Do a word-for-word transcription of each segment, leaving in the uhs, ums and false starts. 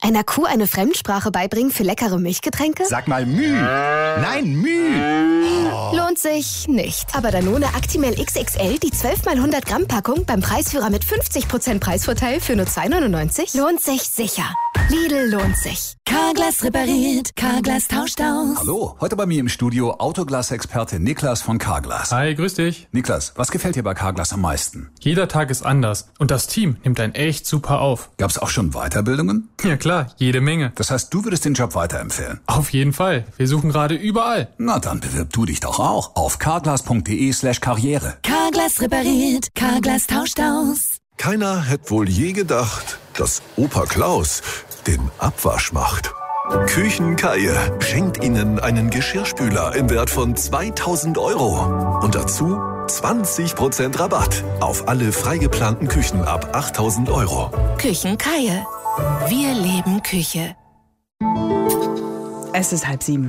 Einer Kuh eine Fremdsprache beibringen für leckere Milchgetränke? Sag mal Müh. Nein, Müh. Oh. Lohnt sich nicht. Aber Danone Actimel X X L, die zwölf mal hundert Gramm Packung beim Preisführer mit fünfzig Prozent Preisvorteil für nur zwei neunundneunzig, lohnt sich sicher. Lidl lohnt sich. Carglass repariert, Carglass tauscht aus. Hallo, heute bei mir im Studio Autoglas-Experte Niklas von Carglass. Hi, grüß dich. Niklas, was gefällt dir bei Carglass am meisten? Jeder Tag ist anders und das Team nimmt einen echt super auf. Gab's auch schon Weiterbildungen? Ja klar, jede Menge. Das heißt, du würdest den Job weiterempfehlen? Auf jeden Fall. Wir suchen gerade überall. Na dann bewirb du dich doch auch auf carglass.de slash karriere. Carglass repariert, Carglass tauscht aus. Keiner hätte wohl je gedacht, dass Opa Klaus den Abwasch macht. Küchenkaie schenkt Ihnen einen Geschirrspüler im Wert von zweitausend Euro. Und dazu zwanzig Prozent Rabatt auf alle frei geplanten Küchen ab achttausend Euro. Küchenkaie. Wir leben Küche. Es ist halb sieben.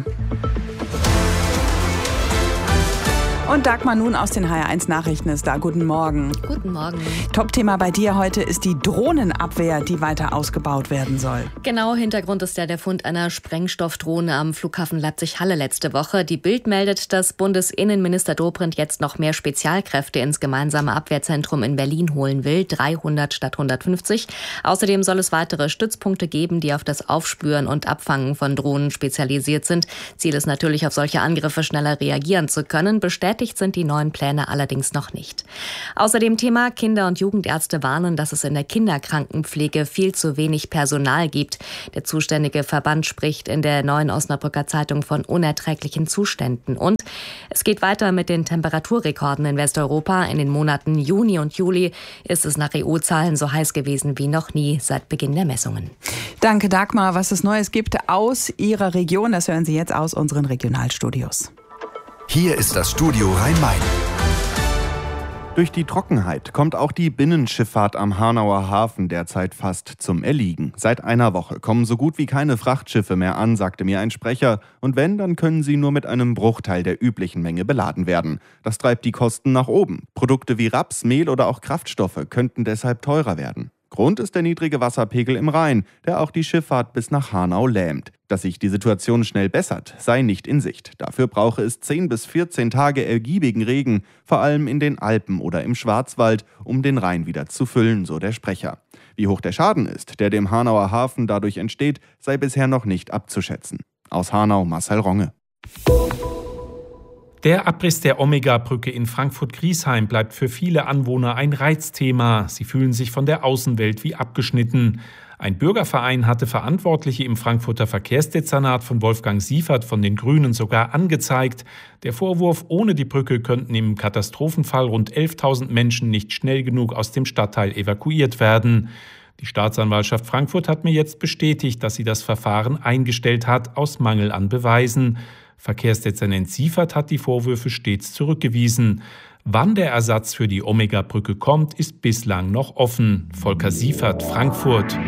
Und Dagmar nun aus den H R eins Nachrichten ist da. Guten Morgen. Guten Morgen. Top-Thema bei dir heute ist die Drohnenabwehr, die weiter ausgebaut werden soll. Genau, Hintergrund ist ja der Fund einer Sprengstoffdrohne am Flughafen Leipzig-Halle letzte Woche. Die Bild meldet, dass Bundesinnenminister Dobrindt jetzt noch mehr Spezialkräfte ins gemeinsame Abwehrzentrum in Berlin holen will. dreihundert statt hundertfünfzig. Außerdem soll es weitere Stützpunkte geben, die auf das Aufspüren und Abfangen von Drohnen spezialisiert sind. Ziel ist natürlich, auf solche Angriffe schneller reagieren zu können. Bestätigt sind die neuen Pläne allerdings noch nicht. Außerdem Thema: Kinder- und Jugendärzte warnen, dass es in der Kinderkrankenpflege viel zu wenig Personal gibt. Der zuständige Verband spricht in der Neuen Osnabrücker Zeitung von unerträglichen Zuständen. Und es geht weiter mit den Temperaturrekorden in Westeuropa. In den Monaten Juni und Juli ist es nach E U-Zahlen so heiß gewesen wie noch nie seit Beginn der Messungen. Danke, Dagmar. Was es Neues gibt aus Ihrer Region, das hören Sie jetzt aus unseren Regionalstudios. Hier ist das Studio Rhein-Main. Durch die Trockenheit kommt auch die Binnenschifffahrt am Hanauer Hafen derzeit fast zum Erliegen. Seit einer Woche kommen so gut wie keine Frachtschiffe mehr an, sagte mir ein Sprecher. Und wenn, dann können sie nur mit einem Bruchteil der üblichen Menge beladen werden. Das treibt die Kosten nach oben. Produkte wie Raps, Mehl oder auch Kraftstoffe könnten deshalb teurer werden. Grund ist der niedrige Wasserpegel im Rhein, der auch die Schifffahrt bis nach Hanau lähmt. Dass sich die Situation schnell bessert, sei nicht in Sicht. Dafür brauche es zehn bis vierzehn Tage ergiebigen Regen, vor allem in den Alpen oder im Schwarzwald, um den Rhein wieder zu füllen, so der Sprecher. Wie hoch der Schaden ist, der dem Hanauer Hafen dadurch entsteht, sei bisher noch nicht abzuschätzen. Aus Hanau, Marcel Ronge. Der Abriss der Omega-Brücke in Frankfurt-Griesheim bleibt für viele Anwohner ein Reizthema. Sie fühlen sich von der Außenwelt wie abgeschnitten. Ein Bürgerverein hatte Verantwortliche im Frankfurter Verkehrsdezernat von Wolfgang Siefert von den Grünen sogar angezeigt. Der Vorwurf, ohne die Brücke könnten im Katastrophenfall rund elftausend Menschen nicht schnell genug aus dem Stadtteil evakuiert werden. Die Staatsanwaltschaft Frankfurt hat mir jetzt bestätigt, dass sie das Verfahren eingestellt hat, aus Mangel an Beweisen. Verkehrsdezernent Siefert hat die Vorwürfe stets zurückgewiesen. Wann der Ersatz für die Omega-Brücke kommt, ist bislang noch offen. Volker Siefert, Frankfurt.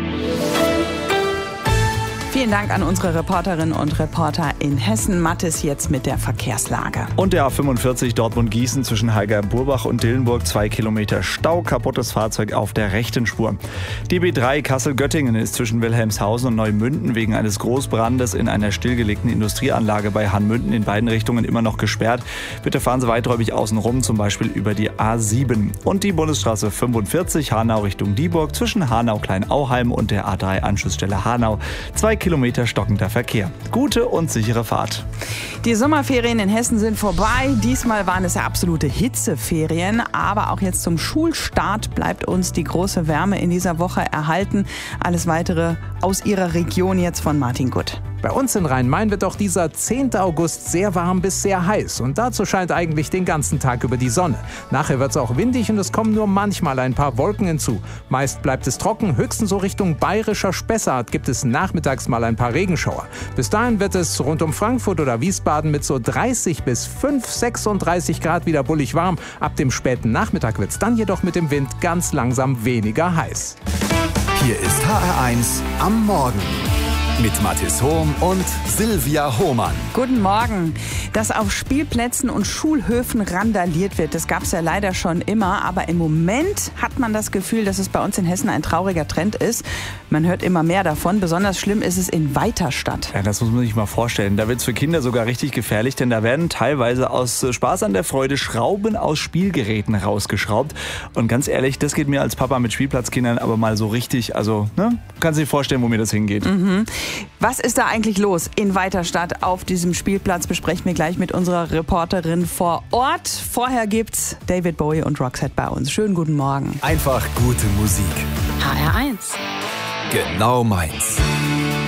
Vielen Dank an unsere Reporterinnen und Reporter in Hessen. Mathis jetzt mit der Verkehrslage. Und der A fünfundvierzig Dortmund-Gießen zwischen Heiger-Burbach und Dillenburg. Zwei Kilometer Stau, kaputtes Fahrzeug auf der rechten Spur. Die B drei Kassel-Göttingen ist zwischen Wilhelmshausen und Neumünden wegen eines Großbrandes in einer stillgelegten Industrieanlage bei Hanmünden in beiden Richtungen immer noch gesperrt. Bitte fahren Sie weiträumig außen rum, zum Beispiel über die A sieben. Und die Bundesstraße fünfundvierzig Hanau Richtung Dieburg zwischen Hanau-Kleinauheim und der A drei Anschlussstelle Hanau. Zwei Kilometer stockender Verkehr. Gute und sichere Fahrt. Die Sommerferien in Hessen sind vorbei. Diesmal waren es ja absolute Hitzeferien. Aber auch jetzt zum Schulstart bleibt uns die große Wärme in dieser Woche erhalten. Alles Weitere aus Ihrer Region jetzt von Martin Gutt. Bei uns in Rhein-Main wird auch dieser zehnten August sehr warm bis sehr heiß. Und dazu scheint eigentlich den ganzen Tag über die Sonne. Nachher wird es auch windig und es kommen nur manchmal ein paar Wolken hinzu. Meist bleibt es trocken, höchstens so Richtung bayerischer Spessart gibt es nachmittags mal ein paar Regenschauer. Bis dahin wird es rund um Frankfurt oder Wiesbaden mit so dreißig bis fünf, sechsunddreißig Grad wieder bullig warm. Ab dem späten Nachmittag wird es dann jedoch mit dem Wind ganz langsam weniger heiß. Hier ist H R eins am Morgen. Mit Mathis Hohm und Silvia Hohmann. Guten Morgen. Dass auf Spielplätzen und Schulhöfen randaliert wird, das gab es ja leider schon immer. Aber im Moment hat man das Gefühl, dass es bei uns in Hessen ein trauriger Trend ist. Man hört immer mehr davon. Besonders schlimm ist es in Weiterstadt. Ja, das muss man sich mal vorstellen. Da wird es für Kinder sogar richtig gefährlich, denn da werden teilweise aus Spaß an der Freude Schrauben aus Spielgeräten rausgeschraubt. Und ganz ehrlich, das geht mir als Papa mit Spielplatzkindern aber mal so richtig, also, ne? Kannst du dir vorstellen, wo mir das hingeht. Mhm. Was ist da eigentlich los in Weiterstadt auf diesem Spielplatz? Besprechen wir gleich mit unserer Reporterin vor Ort. Vorher gibt's David Bowie und Roxette bei uns. Schönen guten Morgen. Einfach gute Musik. H R eins. Genau meins.